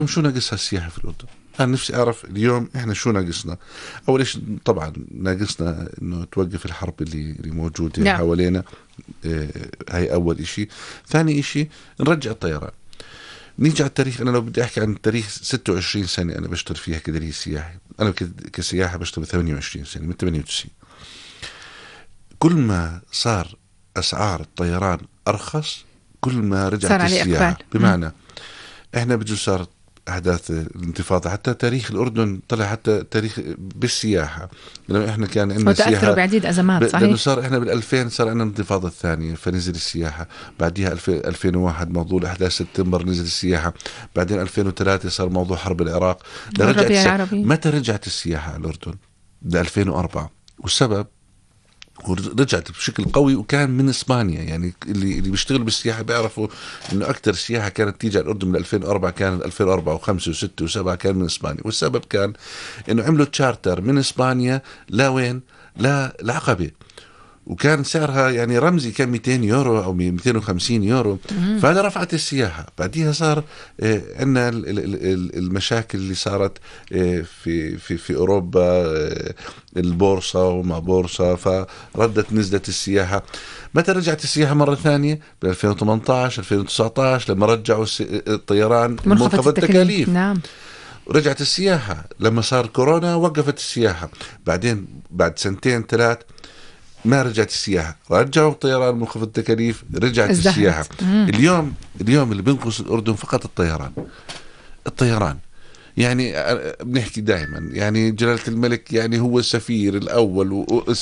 شو ناقصها السياحة في الأردن؟ أنا نفسي أعرف اليوم إحنا شو ناقصنا. أول شيء طبعا ناقصنا إنه توقف الحرب اللي موجودة نعم. حوالينا. هاي أول إشي. ثاني إشي نرجع الطيران. نيجي على التاريخ. أنا لو بدي أحكي عن التاريخ 26 سنة أنا بشتغل فيها كدليل سياحي. أنا كسياحة بشتغل 28 سنة من 98. كل ما صار أسعار الطيران أرخص كل ما صار رجعت عليه إقبال. السياحة. بمعنى إحنا بجوز صار أحداث الانتفاضة حتى تاريخ الأردن طلع حتى تاريخ بالسياحة. لأنه إحنا كان عندنا وتأثروا سياحة بعديد أزمات، لأنه صحيح. صار إحنا بال2000 صار عندنا الانتفاضة الثانية فنزل السياحة. بعديها 2001 موضوع أحداث سبتمبر نزل السياحة. بعدين 2003 صار موضوع حرب العراق. لرجعت والربيع العربي. متى رجعت السياحة على الأردن؟ ب 2004. والسبب ورجعت بشكل قوي وكان من اسبانيا. يعني اللي بيشتغلوا بالسياحه بيعرفوا انه اكثر سياحه كانت تيجي على الاردن من 2004 كانت 2004 و5 و6 و7 كان من اسبانيا. والسبب كان انه عملوا تشارتر من اسبانيا لوين؟ للعقبه. وكان سعرها يعني رمزي كان 200 يورو أو 250 يورو. فهذا رفعت السياحة. بعديها صار عندنا المشاكل اللي صارت في أوروبا. البورصة وما بورصة فردت نزلت السياحة. متى رجعت السياحة مرة ثانية؟ ب 2018 2019 لما رجعوا الطيران منخفض منخفض التكاليف. التكاليف. نعم. رجعت السياحة. لما صار كورونا وقفت السياحة. بعدين بعد سنتين ثلاث ما رجعت السياحة. رجعوا الطيران منخفض التكاليف رجعت السياحة. ازدهرت. اليوم اللي بينقص الأردن فقط الطيران. يعني بنحكي دائما يعني جلالة الملك يعني هو السفير الأول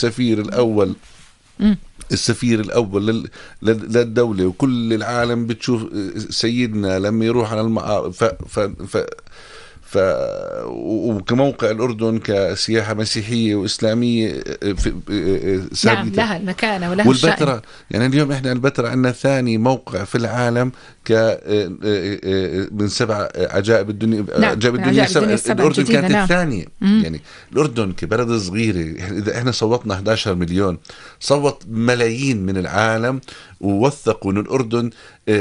مم. السفير الأول للدولة. وكل العالم بتشوف سيدنا لما يروح على ف وكموقع الأردن كسياحة مسيحية وإسلامية نعم، ثابتة. لها المكانة ولها الشأن. والبتراء يعني اليوم إحنا البتراء عندنا ثاني موقع في العالم من 7 عجائب الدنيا. نعم، عجائب من الدنيا عجائب الدنيا السبع الأردن الجديدة. كانت نعم. الثانية. يعني الأردن كبلد صغيرة إذا إحنا صوتنا 11 مليون صوت ملايين من العالم ووثقوا إن الأردن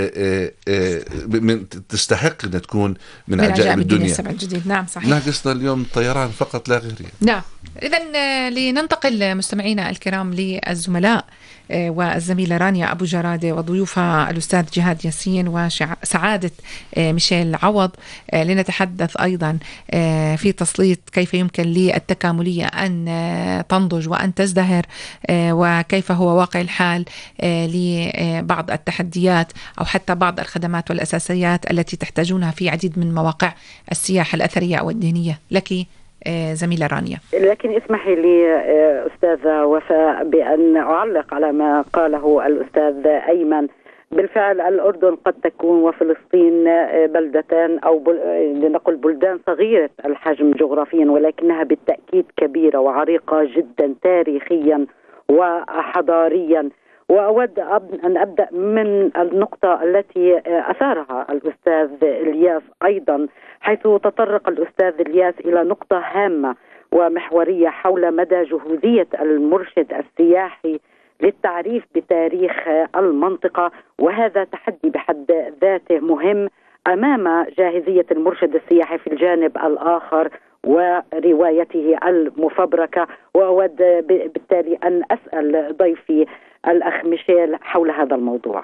تستحق أن تكون من عجائب الدنيا السبع الجديد. نعم، صحيح. ناقصنا اليوم طيران فقط لا غير يعني. نعم. إذن لننتقل مستمعينا الكرام للزملاء والزميلة رانيا أبو جرادة وضيوفها الأستاذ جهاد ياسين وسعادة ميشيل عوض لنتحدث أيضا في تسليط كيف يمكن للتكاملية أن تنضج وأن تزدهر وكيف هو واقع الحال لبعض التحديات أو حتى بعض الخدمات والأساسيات التي تحتاجونها في عديد من مواقع السياحة الأثرية أو الدينية. لك زميلة رانيا. لكن اسمحي لي أستاذة وفاء بأن أعلق على ما قاله الأستاذ أيمن. بالفعل الأردن قد تكون وفلسطين بلدتان أو لنقل بلدان صغيرة الحجم جغرافيا ولكنها بالتأكيد كبيرة وعريقة جدا تاريخيا وحضاريا. وأود أن أبدأ من النقطة التي أثارها الأستاذ إلياس أيضا، حيث تطرق الأستاذ إلياس إلى نقطة هامة ومحورية حول مدى جهوزية المرشد السياحي للتعريف بتاريخ المنطقة. وهذا تحدي بحد ذاته مهم أمام جاهزية المرشد السياحي في الجانب الآخر وروايته المفبركة. وأود بالتالي أن أسأل ضيفي الأخ ميشيل حول هذا الموضوع.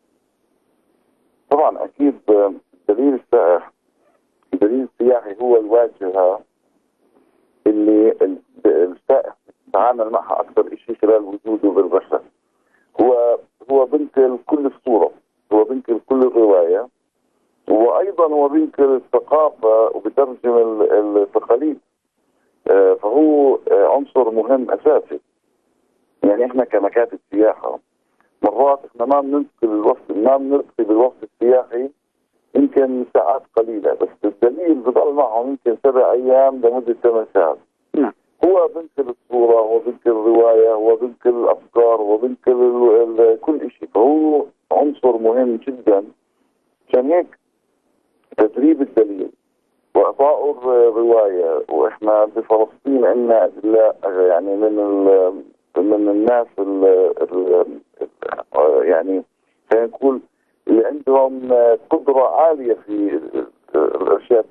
طبعا أكيد دليل السياحي هو الواجهة اللي السائح يتعامل معها أكثر شيء خلال وجوده بالبشر. هو بنقل كل الصورة، هو بنقل كل الرواية، وأيضا هو بنقل الثقافة وبترجم التقاليد. فهو عنصر مهم أساسي. يعني احنا كمكاتب سياحة مرات احنا ما بنلقي بالوفد السياحي يمكن ساعات قليلة، بس الدليل بضل معهم يمكن 7 أيام لمدة 8 ساعات. هو بنقل الصورة، هو بنقل الرواية، هو بنقل الأفكار، هو بنقل كل شيء. فهو عنصر مهم جدا. عشان هيك تدريب الدليل وإعطاء الرواية. وإحنا بفلسطين عندنا يعني من الناس يعني خلينا نقول اللي عندهم قدرة عالية في الإرشاد